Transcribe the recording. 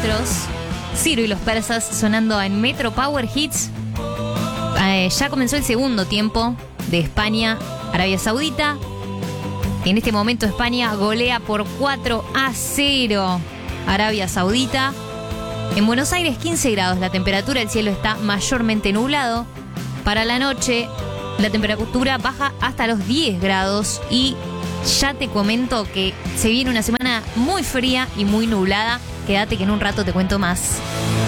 metros. Ciro y los persas sonando en Metro Power Hits. Ya comenzó el segundo tiempo de España-Arabia Saudita. En este momento España golea por 4-0 Arabia Saudita. En Buenos Aires 15 grados la temperatura, el cielo está mayormente nublado. Para la noche la temperatura baja hasta los 10 grados y ya te comento que se viene una semana muy fría y muy nublada. Quédate que en un rato te cuento más.